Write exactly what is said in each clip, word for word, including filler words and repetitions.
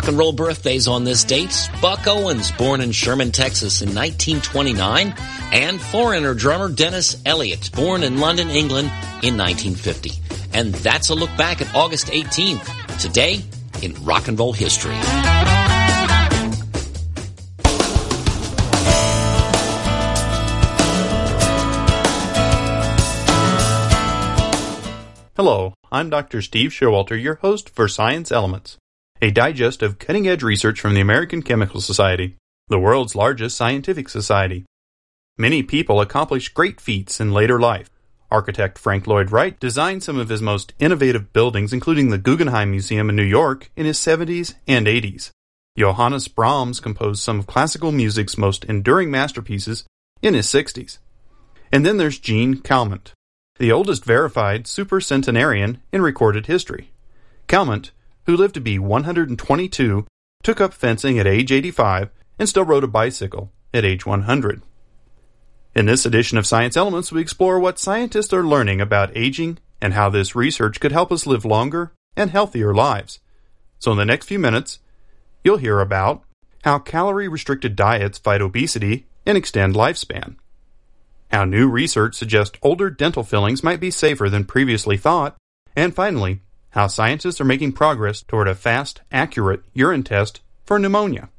and roll birthdays on this date. Buck Owens, born in Sherman, Texas in nineteen twenty-nine, and Foreigner drummer Dennis Elliott, born in London, England in nineteen fifty. And that's a look back at August eighteenth, today in rock and roll history. Hello, I'm Doctor Steve Showalter, your host for Science Elements, a digest of cutting-edge research from the American Chemical Society, the world's largest scientific society. Many people accomplish great feats in later life. Architect Frank Lloyd Wright designed some of his most innovative buildings, including the Guggenheim Museum in New York, in his seventies and eighties. Johannes Brahms composed some of classical music's most enduring masterpieces in his sixties. And then there's Jean Calment, the oldest verified supercentenarian in recorded history. Calment, who lived to be one hundred twenty-two, took up fencing at age eighty-five and still rode a bicycle at age one hundred. In this edition of Science Elements, we explore what scientists are learning about aging and how this research could help us live longer and healthier lives. So in the next few minutes, you'll hear about how calorie-restricted diets fight obesity and extend lifespan, how new research suggests older dental fillings might be safer than previously thought, and finally, how scientists are making progress toward a fast, accurate urine test for pneumonia.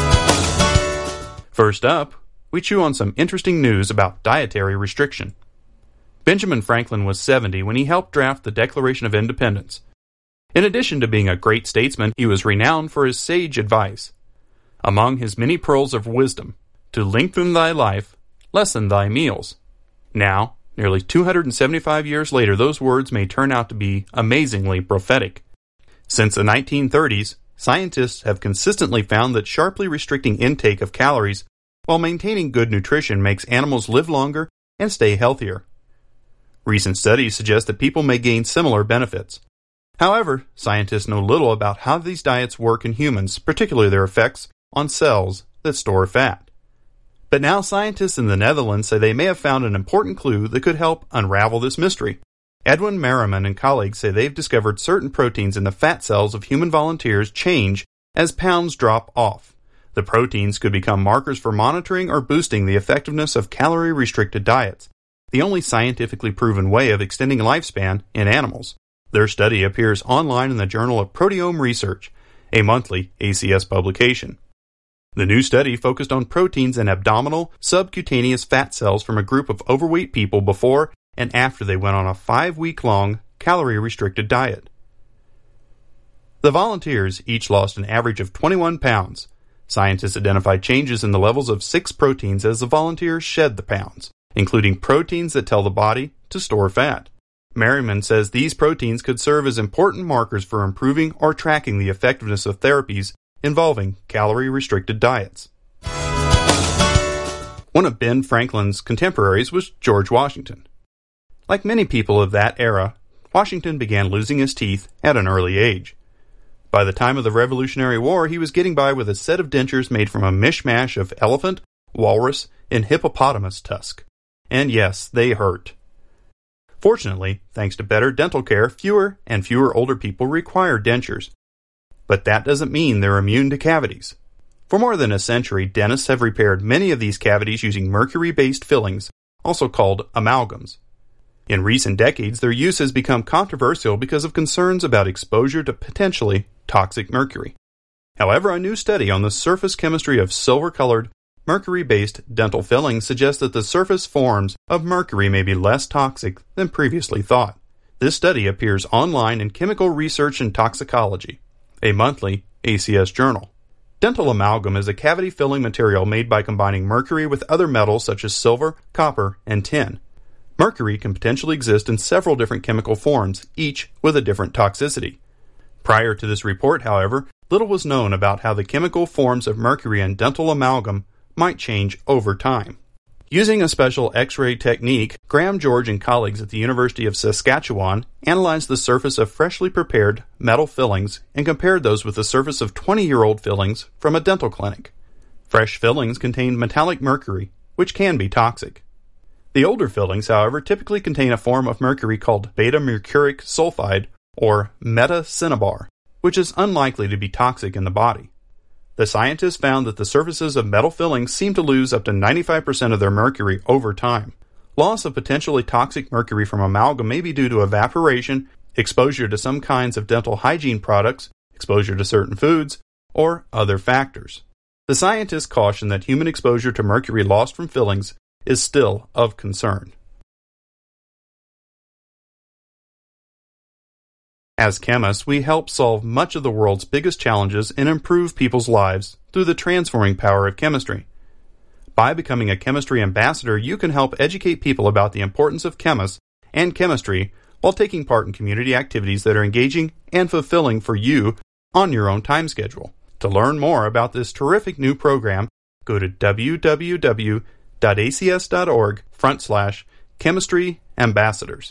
First up, we chew on some interesting news about dietary restriction. Benjamin Franklin was seventy when he helped draft the Declaration of Independence. In addition to being a great statesman, he was renowned for his sage advice. Among his many pearls of wisdom, to lengthen thy life, lessen thy meals. Now, nearly two hundred seventy-five years later, those words may turn out to be amazingly prophetic. Since the nineteen thirties, scientists have consistently found that sharply restricting intake of calories while maintaining good nutrition makes animals live longer and stay healthier. Recent studies suggest that people may gain similar benefits. However, scientists know little about how these diets work in humans, particularly their effects on cells that store fat. But now scientists in the Netherlands say they may have found an important clue that could help unravel this mystery. Edwin Merriman and colleagues say they've discovered certain proteins in the fat cells of human volunteers change as pounds drop off. The proteins could become markers for monitoring or boosting the effectiveness of calorie-restricted diets, the only scientifically proven way of extending lifespan in animals. Their study appears online in the Journal of Proteome Research, a monthly A C S publication. The new study focused on proteins in abdominal, subcutaneous fat cells from a group of overweight people before and after they went on a five-week-long, calorie-restricted diet. The volunteers each lost an average of twenty-one pounds. Scientists identified changes in the levels of six proteins as the volunteers shed the pounds, including proteins that tell the body to store fat. Merriman says these proteins could serve as important markers for improving or tracking the effectiveness of therapies involving calorie-restricted diets. One of Ben Franklin's contemporaries was George Washington. Like many people of that era, Washington began losing his teeth at an early age. By the time of the Revolutionary War, he was getting by with a set of dentures made from a mishmash of elephant, walrus, and hippopotamus tusk. And yes, they hurt. Fortunately, thanks to better dental care, fewer and fewer older people require dentures. But that doesn't mean they're immune to cavities. For more than a century, dentists have repaired many of these cavities using mercury-based fillings, also called amalgams. In recent decades, their use has become controversial because of concerns about exposure to potentially toxic mercury. However, a new study on the surface chemistry of silver-colored, mercury-based dental fillings suggests that the surface forms of mercury may be less toxic than previously thought. This study appears online in Chemical Research and Toxicology, a monthly A C S journal. Dental amalgam is a cavity-filling material made by combining mercury with other metals such as silver, copper, and tin. Mercury can potentially exist in several different chemical forms, each with a different toxicity. Prior to this report, however, little was known about how the chemical forms of mercury in dental amalgam might change over time. Using a special X-ray technique, Graham George and colleagues at the University of Saskatchewan analyzed the surface of freshly prepared metal fillings and compared those with the surface of twenty-year-old fillings from a dental clinic. Fresh fillings contained metallic mercury, which can be toxic. The older fillings, however, typically contain a form of mercury called beta-mercuric sulfide, or metacinnabar. which is unlikely to be toxic in the body. The scientists found that the surfaces of metal fillings seem to lose up to ninety-five percent of their mercury over time. Loss of potentially toxic mercury from amalgam may be due to evaporation, exposure to some kinds of dental hygiene products, exposure to certain foods, or other factors. The scientists caution that human exposure to mercury lost from fillings is still of concern. As chemists, we help solve much of the world's biggest challenges and improve people's lives through the transforming power of chemistry. By becoming a chemistry ambassador, you can help educate people about the importance of chemists and chemistry while taking part in community activities that are engaging and fulfilling for you on your own time schedule. To learn more about this terrific new program, go to www.acs.org front slash chemistry ambassadors.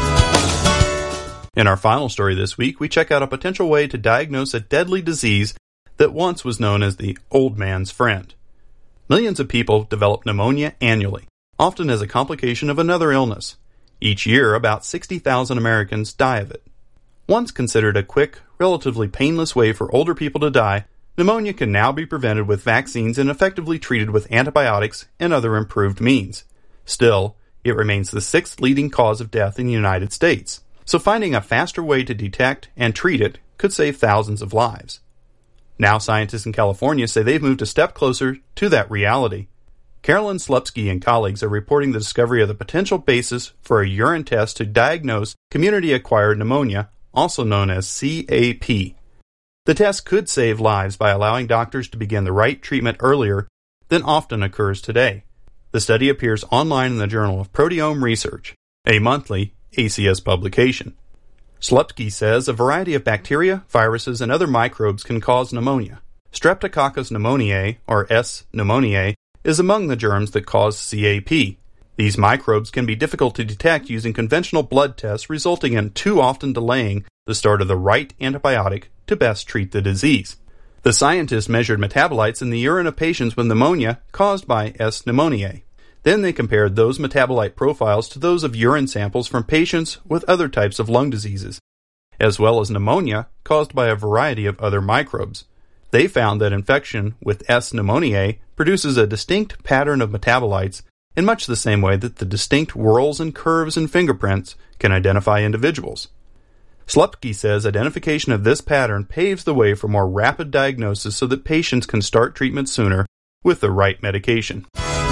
In our final story this week, we check out a potential way to diagnose a deadly disease that once was known as the old man's friend. Millions of people develop pneumonia annually, often as a complication of another illness. Each year, about sixty thousand Americans die of it. Once considered a quick, relatively painless way for older people to die, pneumonia can now be prevented with vaccines and effectively treated with antibiotics and other improved means. Still, it remains the sixth leading cause of death in the United States. So finding a faster way to detect and treat it could save thousands of lives. Now scientists in California say they've moved a step closer to that reality. Carolyn Slupski and colleagues are reporting the discovery of the potential basis for a urine test to diagnose community-acquired pneumonia, also known as C A P. The test could save lives by allowing doctors to begin the right treatment earlier than often occurs today. The study appears online in the Journal of Proteome Research, a monthly A C S publication. Slupski says a variety of bacteria, viruses, and other microbes can cause pneumonia. Streptococcus pneumoniae, or S. pneumoniae, is among the germs that cause C A P. These microbes can be difficult to detect using conventional blood tests, resulting in too often delaying the start of the right antibiotic to best treat the disease. The scientists measured metabolites in the urine of patients with pneumonia caused by S. pneumoniae. Then they compared those metabolite profiles to those of urine samples from patients with other types of lung diseases, as well as pneumonia caused by a variety of other microbes. They found that infection with S. pneumoniae produces a distinct pattern of metabolites in much the same way that the distinct whorls and curves in fingerprints can identify individuals. Slupski says identification of this pattern paves the way for more rapid diagnosis so that patients can start treatment sooner with the right medication.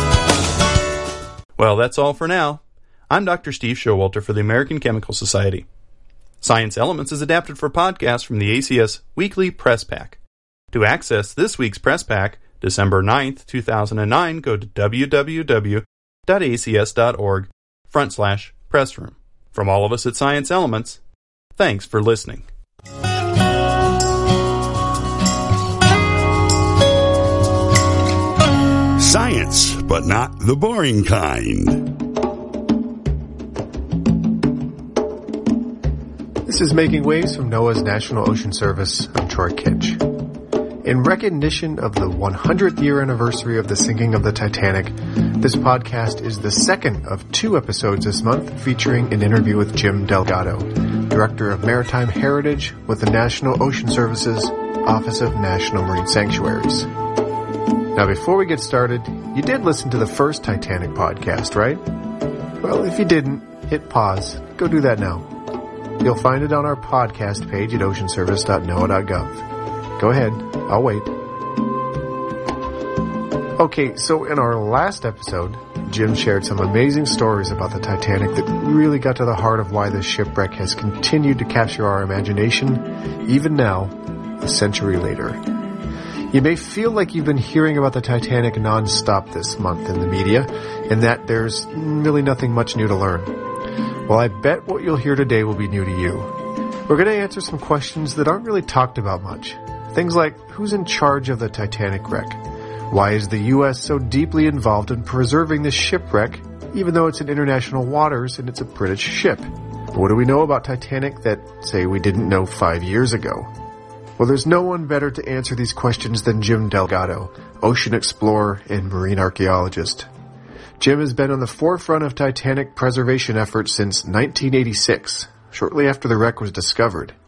Well, that's all for now. I'm Doctor Steve Showalter for the American Chemical Society. Science Elements is adapted for podcasts from the A C S Weekly Press Pack. To access this week's Press Pack, December ninth, two thousand nine, go to www.acs.org front slash pressroom. From all of us at Science Elements, thanks for listening. Science, but not the boring kind. This is Making Waves from NOAA's National Ocean Service. I'm Troy Kitch. In recognition of the one hundredth year anniversary of the sinking of the Titanic, this podcast is the second of two episodes this month featuring an interview with Jim Delgado, Director of Maritime Heritage with the National Ocean Service's Office of National Marine Sanctuaries. Now, before we get started, you did listen to the first Titanic podcast, right? Well, if you didn't, hit pause. Go do that now. You'll find it on our podcast page at ocean service dot noaa dot gov. Go ahead. I'll wait. Okay, so in our last episode, Jim shared some amazing stories about the Titanic that really got to the heart of why this shipwreck has continued to capture our imagination, even now, a century later. You may feel like you've been hearing about the Titanic nonstop this month in the media, and that there's really nothing much new to learn. Well, I bet what you'll hear today will be new to you. We're going to answer some questions that aren't really talked about much. Things like, who's in charge of the Titanic wreck? Why is the U S so deeply involved in preserving this shipwreck, even though it's in international waters and it's a British ship? What do we know about Titanic that, say, we didn't know five years ago? Well, there's no one better to answer these questions than Jim Delgado, ocean explorer and marine archaeologist. Jim has been on the forefront of Titanic preservation efforts since nineteen eighty-six, shortly after the wreck was discovered.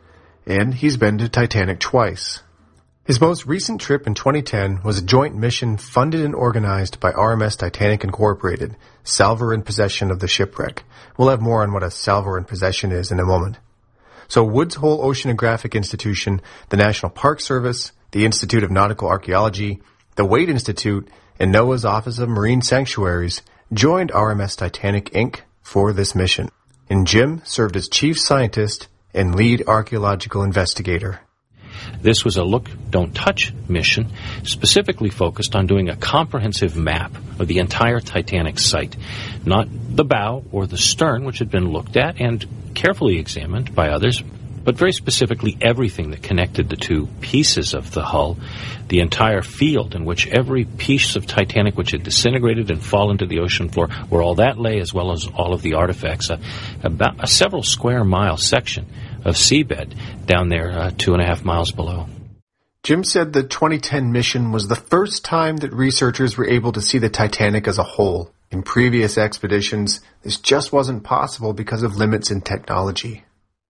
and he's been to Titanic twice. His most recent trip in twenty ten was a joint mission funded and organized by R M S Titanic Incorporated, salvor in possession of the shipwreck. We'll have more on what a salvor in possession is in a moment. So Woods Hole Oceanographic Institution, the National Park Service, the Institute of Nautical Archaeology, the Wade Institute, and NOAA's Office of Marine Sanctuaries joined R M S Titanic Incorporated for this mission. And Jim served as chief scientist and lead archaeological investigator. This was a look, don't touch mission, specifically focused on doing a comprehensive map of the entire Titanic site. Not the bow or the stern, which had been looked at and carefully examined by others, but very specifically everything that connected the two pieces of the hull, the entire field in which every piece of Titanic which had disintegrated and fallen to the ocean floor, where all that lay, as well as all of the artifacts, uh, about a several square mile section of seabed down there uh, two and a half miles below. Jim said the twenty ten mission was the first time that researchers were able to see the Titanic as a whole. In previous expeditions, this just wasn't possible because of limits in technology.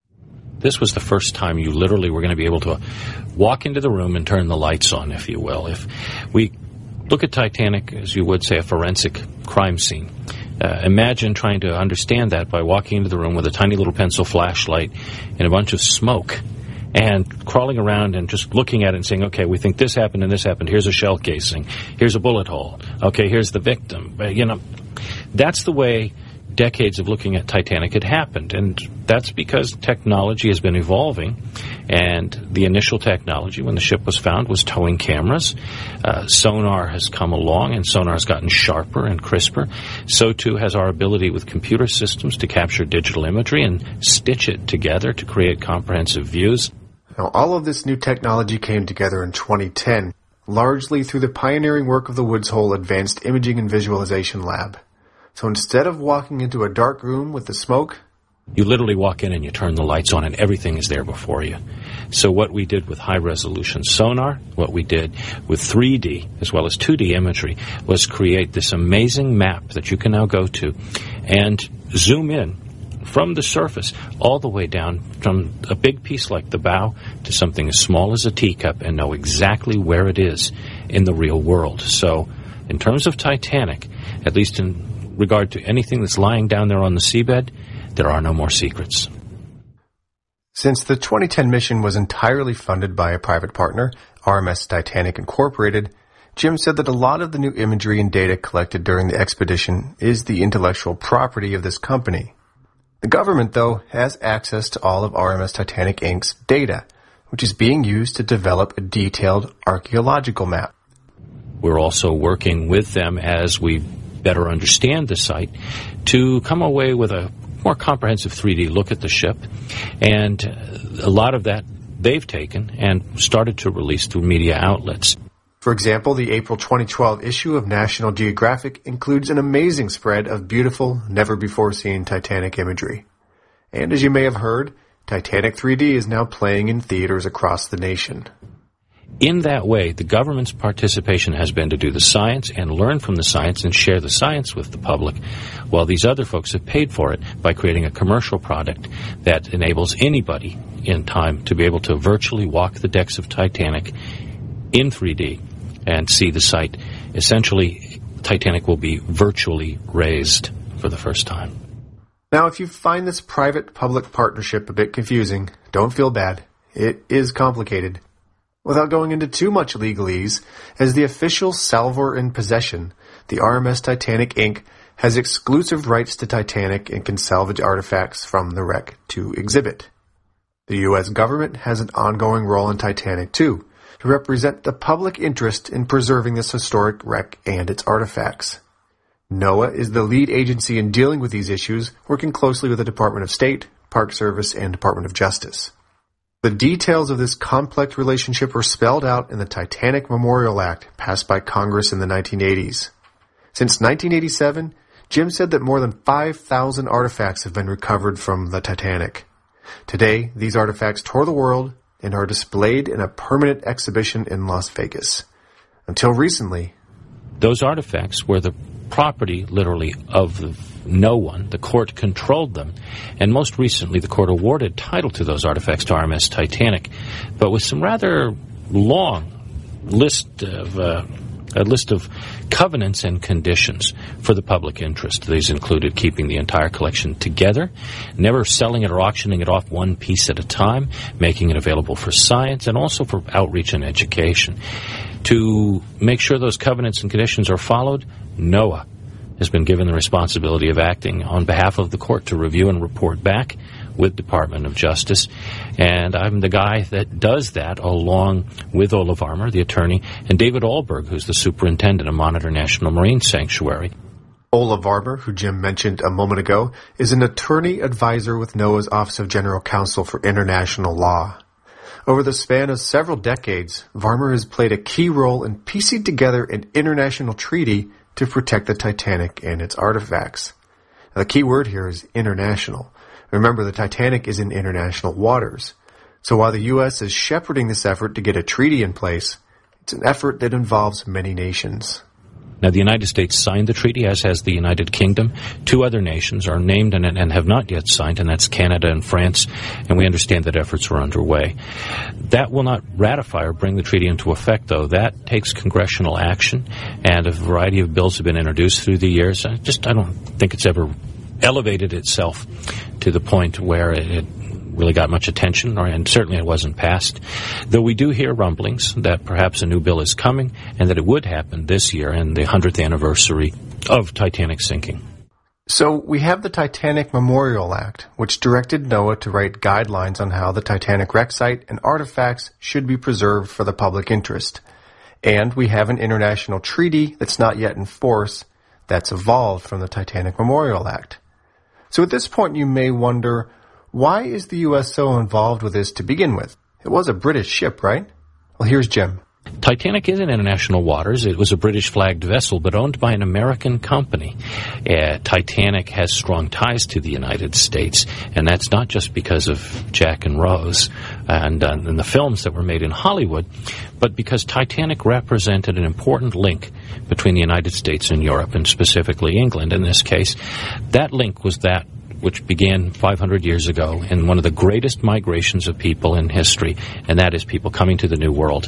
This was the first time you literally were going to be able to walk into the room and turn the lights on, if you will. If we look at Titanic, as you would say, a forensic crime scene, uh, imagine trying to understand that by walking into the room with a tiny little pencil flashlight and a bunch of smoke and crawling around and just looking at it and saying, okay, we think this happened and this happened. Here's a shell casing. Here's a bullet hole. Okay, here's the victim. Uh, you know, that's the way decades of looking at Titanic had happened, and that's because technology has been evolving, and the initial technology when the ship was found was towing cameras. Uh, sonar has come along, and sonar has gotten sharper and crisper. So too has our ability with computer systems to capture digital imagery and stitch it together to create comprehensive views. Now, all of this new technology came together in twenty ten, largely through the pioneering work of the Woods Hole Advanced Imaging and Visualization Lab. So instead of walking into a dark room with the smoke, you literally walk in and you turn the lights on and everything is there before you. So what we did with high-resolution sonar, what we did with three D as well as two D imagery, was create this amazing map that you can now go to and zoom in from the surface all the way down from a big piece like the bow to something as small as a teacup and know exactly where it is in the real world. So in terms of Titanic, at least in regard to anything that's lying down there on the seabed, there are no more secrets. Since the twenty ten mission was entirely funded by a private partner, R M S Titanic Incorporated, Jim said that a lot of the new imagery and data collected during the expedition is the intellectual property of this company. The government, though, has access to all of R M S Titanic Incorporated's data, which is being used to develop a detailed archaeological map. We're also working with them as we better understand the site to come away with a more comprehensive three D look at the ship, and a lot of that they've taken and started to release through media outlets. For example, the April twenty twelve issue of National Geographic includes an amazing spread of beautiful, never-before-seen Titanic imagery. And as you may have heard, Titanic three D is now playing in theaters across the nation. In that way, the government's participation has been to do the science and learn from the science and share the science with the public, while these other folks have paid for it by creating a commercial product that enables anybody in time to be able to virtually walk the decks of Titanic in three D and see the site. Essentially, Titanic will be virtually raised for the first time. Now, if you find this private-public partnership a bit confusing, don't feel bad. It is complicated. Without going into too much legalese, as the official salvor in possession, the R M S Titanic Incorporated has exclusive rights to Titanic and can salvage artifacts from the wreck to exhibit. The U S government has an ongoing role in Titanic, too, to represent the public interest in preserving this historic wreck and its artifacts. NOAA is the lead agency in dealing with these issues, working closely with the Department of State, Park Service, and Department of Justice. The details of this complex relationship were spelled out in the Titanic Memorial Act passed by Congress in the nineteen eighties. Since nineteen eighty-seven, Jim said that more than five thousand artifacts have been recovered from the Titanic. Today, these artifacts tour the world and are displayed in a permanent exhibition in Las Vegas. Until recently, those artifacts were the property, literally, of the no one. The court controlled them. And most recently, the court awarded title to those artifacts to R M S Titanic, but with some rather long list of uh, a list of covenants and conditions for the public interest. These included keeping the entire collection together, never selling it or auctioning it off one piece at a time, making it available for science, and also for outreach and education. To make sure those covenants and conditions are followed, NOAA has been given the responsibility of acting on behalf of the court to review and report back with Department of Justice. And I'm the guy that does that along with Olaf Armour, the attorney, and David Alberg, who's the superintendent of Monitor National Marine Sanctuary. Olaf Armour, who Jim mentioned a moment ago, is an attorney advisor with NOAA's Office of General Counsel for International Law. Over the span of several decades, Varmer has played a key role in piecing together an international treaty to protect the Titanic and its artifacts. Now, the key word here is international. Remember, the Titanic is in international waters. So while the U S is shepherding this effort to get a treaty in place, it's an effort that involves many nations. Now, the United States signed the treaty, as has the United Kingdom. Two other nations are named and, and have not yet signed, and that's Canada and France, and we understand that efforts are underway. That will not ratify or bring the treaty into effect, though. That takes congressional action, and a variety of bills have been introduced through the years. I just I don't think it's ever elevated itself to the point where it, it really got much attention, or, and certainly it wasn't passed. Though we do hear rumblings that perhaps a new bill is coming and that it would happen this year in the hundredth anniversary of Titanic sinking. So we have the Titanic Memorial Act, which directed NOAA to write guidelines on how the Titanic wreck site and artifacts should be preserved for the public interest. And we have an international treaty that's not yet in force that's evolved from the Titanic Memorial Act. So at this point you may wonder, why is the U S so involved with this to begin with? It was a British ship, right? Well, here's Jim. Titanic is in international waters. It was a British-flagged vessel, but owned by an American company. Uh, Titanic has strong ties to the United States, and that's not just because of Jack and Rose and, uh, and the films that were made in Hollywood, but because Titanic represented an important link between the United States and Europe, and specifically England in this case. That link was that which began five hundred years ago in one of the greatest migrations of people in history, and that is people coming to the New World.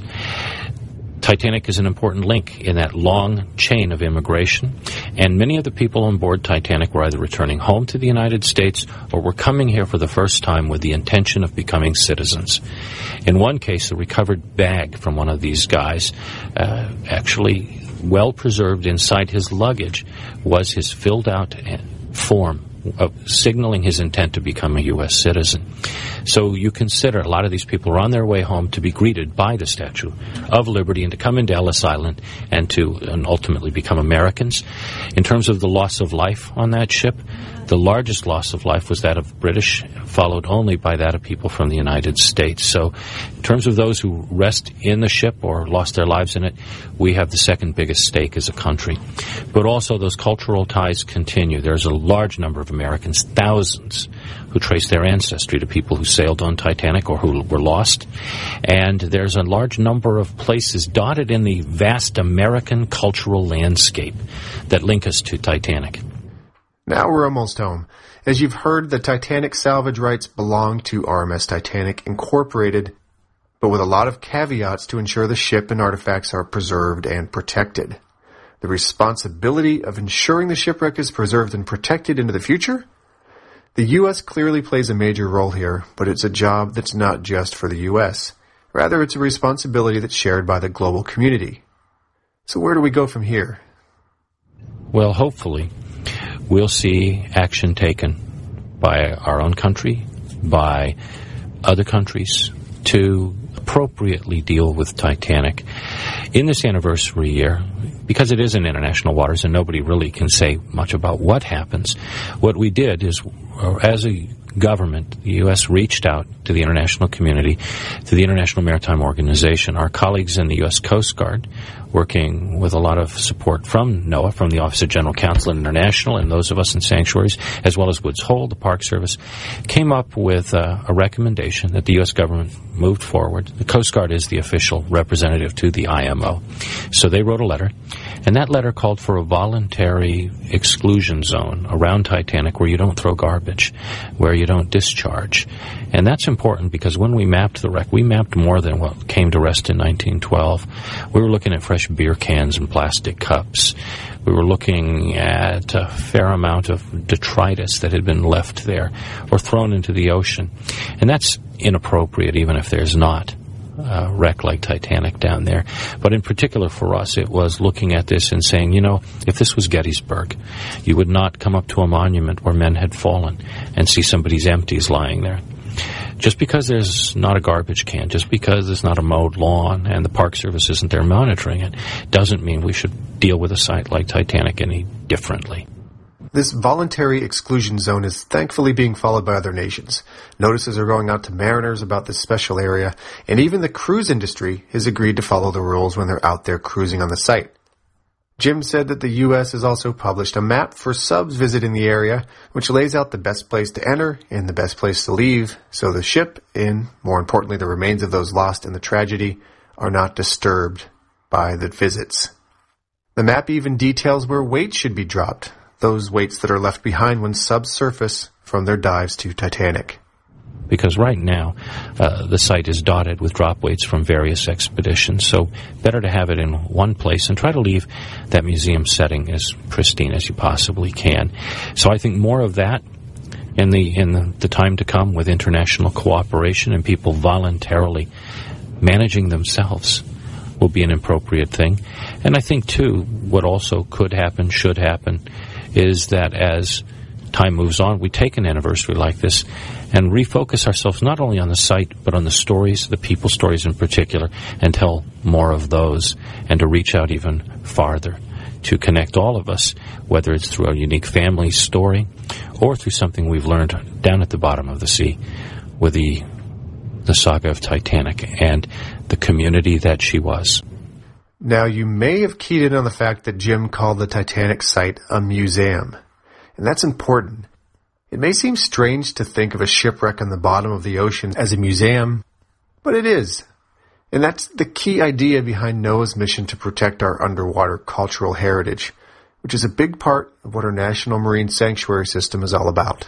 Titanic is an important link in that long chain of immigration, and many of the people on board Titanic were either returning home to the United States or were coming here for the first time with the intention of becoming citizens. In one case, a recovered bag from one of these guys, uh, actually well preserved inside his luggage, was his filled out form of signaling his intent to become a U S citizen. So you consider a lot of these people are on their way home to be greeted by the Statue of Liberty and to come into Ellis Island and to and ultimately become Americans. In terms of the loss of life on that ship, the largest loss of life was that of British, followed only by that of people from the United States. So in terms of those who rest in the ship or lost their lives in it, we have the second biggest stake as a country. But also those cultural ties continue. There's a large number of Americans, thousands, who trace their ancestry to people who sailed on Titanic or who were lost. And there's a large number of places dotted in the vast American cultural landscape that link us to Titanic. Now we're almost home. As you've heard, the Titanic salvage rights belong to R M S Titanic Incorporated, but with a lot of caveats to ensure the ship and artifacts are preserved and protected. The responsibility of ensuring the shipwreck is preserved and protected into the future? The U S clearly plays a major role here, but it's a job that's not just for the U S. Rather, it's a responsibility that's shared by the global community. So where do we go from here? Well, hopefully, we'll see action taken by our own country, by other countries, to appropriately deal with Titanic. In this anniversary year, because it is in international waters and nobody really can say much about what happens, what we did is, as a government, the U S reached out to the international community, to the International Maritime Organization. Our colleagues in the U S Coast Guard, working with a lot of support from NOAA, from the Office of General Counsel International, and those of us in sanctuaries, as well as Woods Hole, the Park Service, came up with uh, a recommendation that the U S government moved forward. The Coast Guard is the official representative to the I M O. So they wrote a letter, and that letter called for a voluntary exclusion zone around Titanic where you don't throw garbage, where you don't discharge. And that's important because when we mapped the wreck, we mapped more than what came to rest in nineteen twelve. We were looking at fresh beer cans and plastic cups. We were looking at a fair amount of detritus that had been left there or thrown into the ocean. And that's inappropriate even if there's not a wreck like Titanic down there. But in particular for us, it was looking at this and saying, you know, if this was Gettysburg, you would not come up to a monument where men had fallen and see somebody's empties lying there. Just because there's not a garbage can, just because there's not a mowed lawn and the Park Service isn't there monitoring it, doesn't mean we should deal with a site like Titanic any differently. This voluntary exclusion zone is thankfully being followed by other nations. Notices are going out to mariners about this special area, and even the cruise industry has agreed to follow the rules when they're out there cruising on the site. Jim said that the U S has also published a map for subs visiting the area, which lays out the best place to enter and the best place to leave, so the ship, and more importantly the remains of those lost in the tragedy, are not disturbed by the visits. The map even details where weights should be dropped, those weights that are left behind when subs surface from their dives to Titanic. Because right now, uh, the site is dotted with drop weights from various expeditions, so better to have it in one place and try to leave that museum setting as pristine as you possibly can. So I think more of that in the in the, the time to come with international cooperation and people voluntarily managing themselves will be an appropriate thing. And I think, too, what also could happen, should happen, is that as time moves on, we take an anniversary like this and refocus ourselves not only on the site, but on the stories, the people stories in particular, and tell more of those, and to reach out even farther to connect all of us, whether it's through a unique family story or through something we've learned down at the bottom of the sea with the the saga of Titanic and the community that she was. Now, you may have keyed in on the fact that Jim called the Titanic site a museum. And that's important. It may seem strange to think of a shipwreck on the bottom of the ocean as a museum, but it is. And that's the key idea behind NOAA's mission to protect our underwater cultural heritage, which is a big part of what our National Marine Sanctuary System is all about.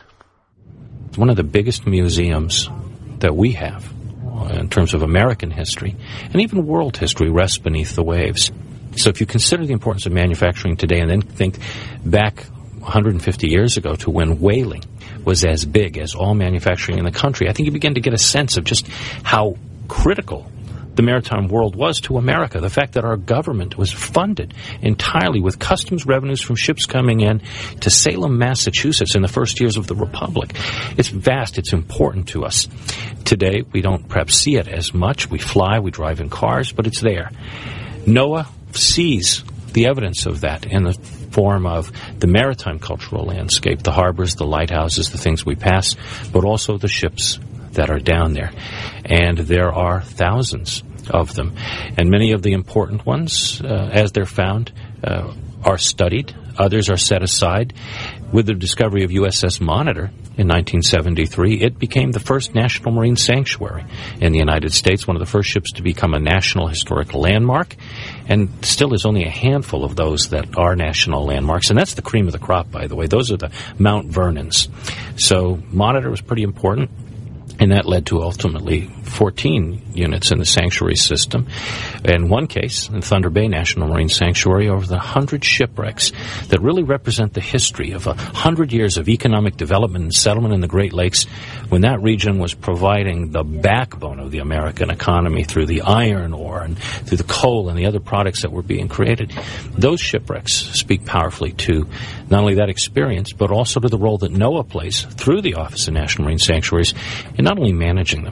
One of the biggest museums that we have in terms of American history and even world history rests beneath the waves. So if you consider the importance of manufacturing today and then think back one hundred fifty years ago to when whaling was as big as all manufacturing in the country, I think you begin to get a sense of just how critical the maritime world was to America. The fact that our government was funded entirely with customs revenues from ships coming in to Salem, Massachusetts in the first years of the Republic. It's vast. It's important to us. Today, we don't perhaps see it as much. We fly, we drive in cars, but it's there. NOAA sees the evidence of that in the form of the maritime cultural landscape, the harbors, the lighthouses, the things we pass, but also the ships that are down there. And there are thousands of them. And many of the important ones, uh, as they're found, uh, are studied. Others are set aside. With the discovery of U S S Monitor in nineteen seventy-three, it became the first national marine sanctuary in the United States, one of the first ships to become a national historical landmark. And still there's only a handful of those that are national landmarks. And that's the cream of the crop, by the way. Those are the Mount Vernons. So Monitor was pretty important. And that led to ultimately fourteen units in the sanctuary system. In one case, in Thunder Bay National Marine Sanctuary, over the hundred shipwrecks that really represent the history of a hundred years of economic development and settlement in the Great Lakes, when that region was providing the backbone of the American economy through the iron ore and through the coal and the other products that were being created. Those shipwrecks speak powerfully to not only that experience, but also to the role that NOAA plays through the Office of National Marine Sanctuaries in not only managing them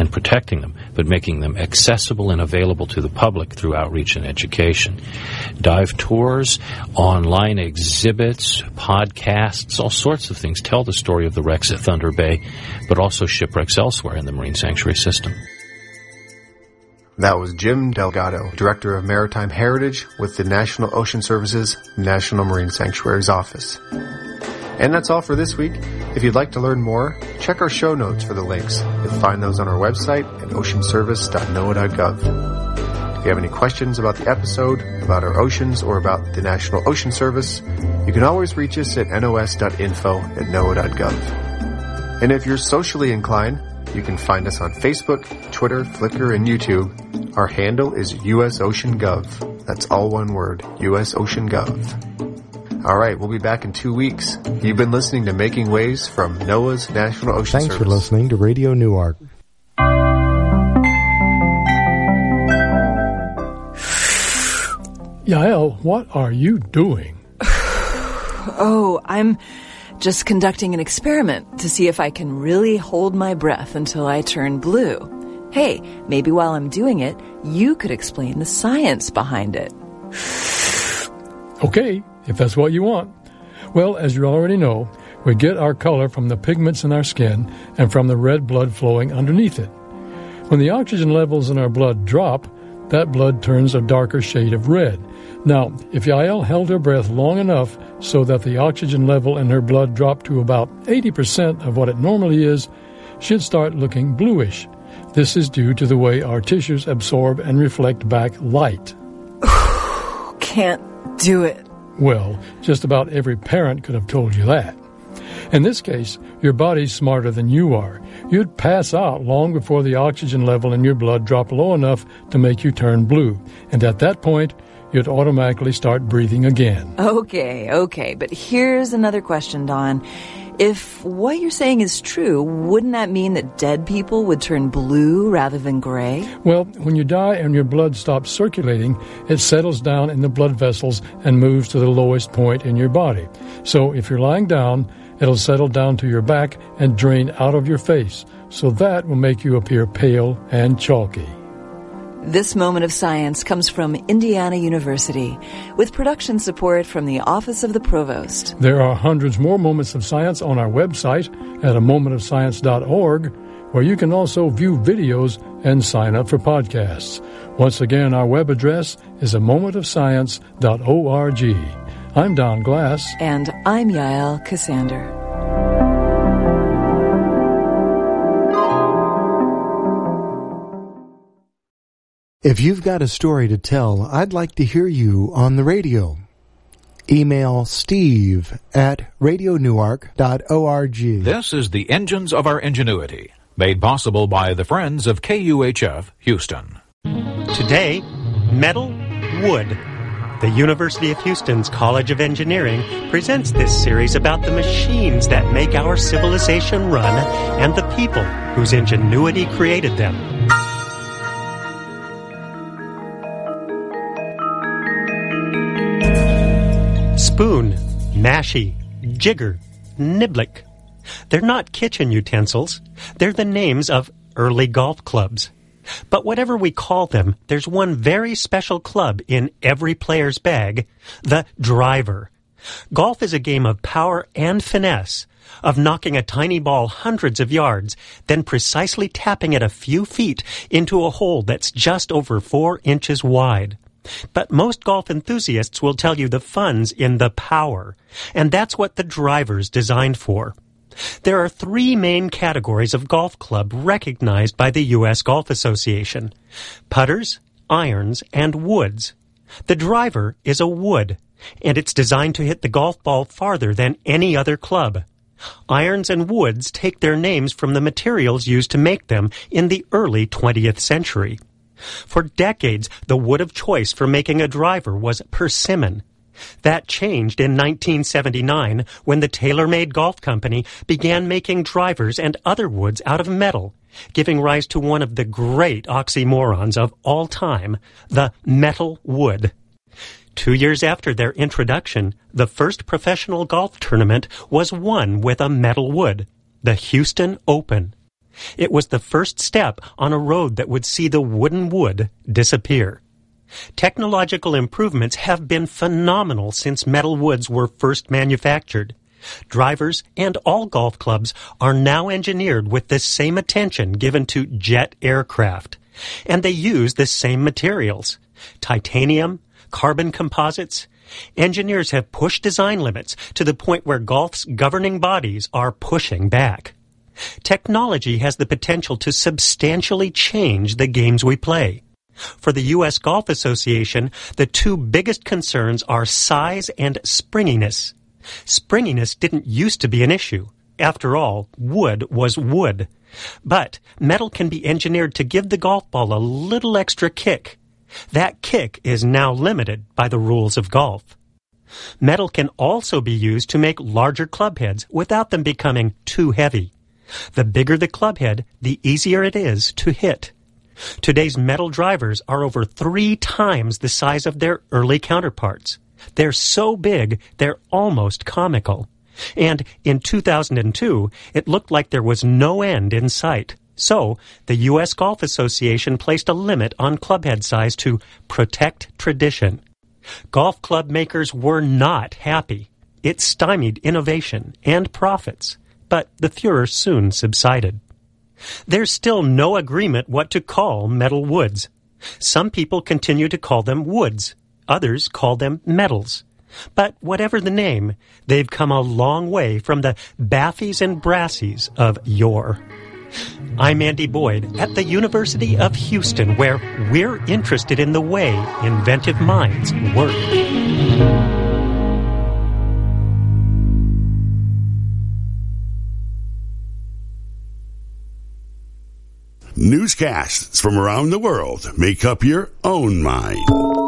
and protecting them, but making them accessible and available to the public through outreach and education. Dive tours, online exhibits, podcasts, all sorts of things tell the story of the wrecks at Thunder Bay, but also shipwrecks elsewhere in the marine sanctuary system. That was Jim Delgado, Director of Maritime Heritage with the National Ocean Service's National Marine Sanctuaries Office. And that's all for this week. If you'd like to learn more, check our show notes for the links. You'll find those on our website at ocean service dot N O A A dot gov. If you have any questions about the episode, about our oceans, or about the National Ocean Service, you can always reach us at N O S dot info at N O A A dot gov. And if you're socially inclined, you can find us on Facebook, Twitter, Flickr, and YouTube. Our handle is U S Ocean Gov. That's all one word, U S Ocean Gov. All right, we'll be back in two weeks. You've been listening to Making Waves from NOAA's National Ocean Thanks Service. for listening to Radio Newark. Yael, what are you doing? Oh, I'm just conducting an experiment to see if I can really hold my breath until I turn blue. Hey, maybe while I'm doing it, you could explain the science behind it. Okay, if that's what you want. Well, as you already know, we get our color from the pigments in our skin and from the red blood flowing underneath it. When the oxygen levels in our blood drop, that blood turns a darker shade of red. Now, if Yael held her breath long enough so that the oxygen level in her blood dropped to about eighty percent of what it normally is, she'd start looking bluish. This is due to the way our tissues absorb and reflect back light. Can't do it. Well, just about every parent could have told you that. In this case, your body's smarter than you are. You'd pass out long before the oxygen level in your blood dropped low enough to make you turn blue. And at that point, you'd automatically start breathing again. Okay, okay, but here's another question, Don. If what you're saying is true, wouldn't that mean that dead people would turn blue rather than gray? Well, when you die and your blood stops circulating, it settles down in the blood vessels and moves to the lowest point in your body. So if you're lying down, it'll settle down to your back and drain out of your face. So that will make you appear pale and chalky. This moment of science comes from Indiana University, with production support from the Office of the Provost. There are hundreds more moments of science on our website at a moment of science dot org, where you can also view videos and sign up for podcasts. Once again, our web address is a moment of science dot org. I'm Don Glass. And I'm Yael Cassander. If you've got a story to tell, I'd like to hear you on the radio. Email Steve at radio newark dot org. This is the Engines of Our Ingenuity, made possible by the Friends of K U H F Houston. Today, metal, wood. The University of Houston's College of Engineering presents this series about the machines that make our civilization run and the people whose ingenuity created them. Spoon, mashie, jigger, niblick. They're not kitchen utensils. They're the names of early golf clubs. But whatever we call them, there's one very special club in every player's bag, the driver. Golf is a game of power and finesse, of knocking a tiny ball hundreds of yards, then precisely tapping it a few feet into a hole that's just over four inches wide. But most golf enthusiasts will tell you the fun's in the power, and that's what the driver's designed for. There are three main categories of golf club recognized by the U S Golf Association: putters, irons, and woods. The driver is a wood, and it's designed to hit the golf ball farther than any other club. Irons and woods take their names from the materials used to make them in the early twentieth century. For decades, the wood of choice for making a driver was persimmon. That changed in nineteen seventy-nine when the TaylorMade Golf Company began making drivers and other woods out of metal, giving rise to one of the great oxymorons of all time, the metal wood. Two years after their introduction, the first professional golf tournament was won with a metal wood, the Houston Open. It was the first step on a road that would see the wooden wood disappear. Technological improvements have been phenomenal since metal woods were first manufactured. Drivers and all golf clubs are now engineered with the same attention given to jet aircraft, and they use the same materials: titanium, carbon composites. Engineers have pushed design limits to the point where golf's governing bodies are pushing back. Technology has the potential to substantially change the games we play. For the U S Golf Association, the two biggest concerns are size and springiness. Springiness didn't used to be an issue. After all, wood was wood. But metal can be engineered to give the golf ball a little extra kick. That kick is now limited by the rules of golf. Metal can also be used to make larger club heads without them becoming too heavy. The bigger the club head, the easier it is to hit. Today's metal drivers are over three times the size of their early counterparts. They're so big, they're almost comical. And in two thousand two, it looked like there was no end in sight. So, the U S Golf Association placed a limit on clubhead size to protect tradition. Golf club makers were not happy. It stymied innovation and profits. But the furor soon subsided. There's still no agreement what to call metal woods. Some people continue to call them woods. Others call them metals. But whatever the name, they've come a long way from the Baffies and Brassies of yore. I'm Andy Boyd at the University of Houston, where we're interested in the way inventive minds work. Newscasts from around the world make up your own mind.